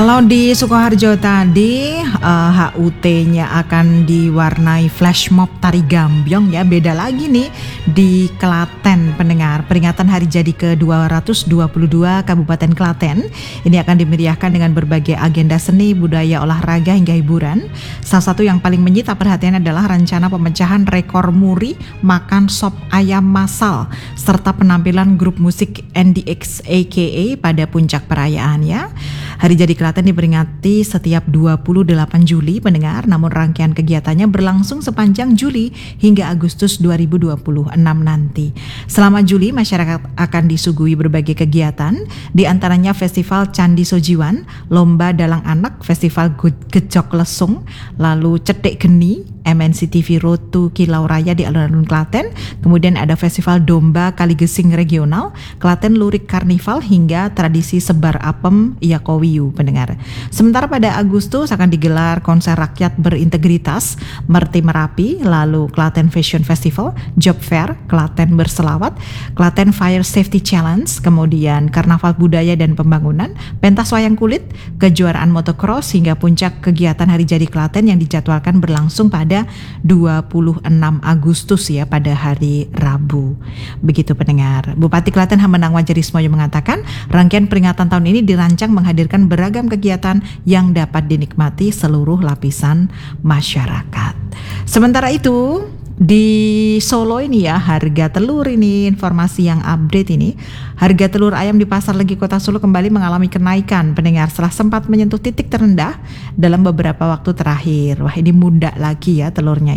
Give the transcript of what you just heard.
Kalau di Sukoharjo tadi HUT-nya akan diwarnai flash mob tari gambyong ya. Beda lagi nih di Klaten pendengar. Peringatan hari jadi ke-222 Kabupaten Klaten ini akan dimeriahkan dengan berbagai agenda seni, budaya, olahraga hingga hiburan. Salah satu yang paling menyita perhatian adalah rencana pemecahan rekor muri makan sop ayam massal serta penampilan grup musik NDX AKA pada puncak perayaan ya. Hari jadi Klaten diperingati setiap 28 Juli pendengar, namun rangkaian kegiatannya berlangsung sepanjang Juli hingga Agustus 2026 nanti. Selama Juli, masyarakat akan disuguhi berbagai kegiatan, di antaranya Festival Candi Sojiwan, Lomba Dalang Anak, Festival Gejok Lesung, lalu Cetek Geni, MNC TV Road to Kilau Raya di alun-alun Klaten, kemudian ada Festival Domba Kaligesing Regional, Klaten Lurik Karnival hingga tradisi sebar apem Yakowiyu pendengar. Sementara pada Agustus akan digelar konser rakyat berintegritas Merti Merapi, lalu Klaten Fashion Festival, Job Fair, Klaten Berselawat, Klaten Fire Safety Challenge, kemudian Karnaval Budaya dan Pembangunan, pentas wayang kulit, kejuaraan motocross hingga puncak kegiatan Hari Jadi Klaten yang dijadwalkan berlangsung pada 26 Agustus ya, pada hari Rabu. Begitu pendengar. Bupati Klaten Hamenang Wajarismoyo mengatakan rangkaian peringatan tahun ini dirancang menghadirkan beragam kegiatan yang dapat dinikmati seluruh lapisan masyarakat. Sementara itu di Solo ini ya, harga telur ini, informasi yang update ini, harga telur ayam di Pasar Legi Kota Solo kembali mengalami kenaikan pendengar setelah sempat menyentuh titik terendah dalam beberapa waktu terakhir. Wah, ini muda lagi ya telurnya.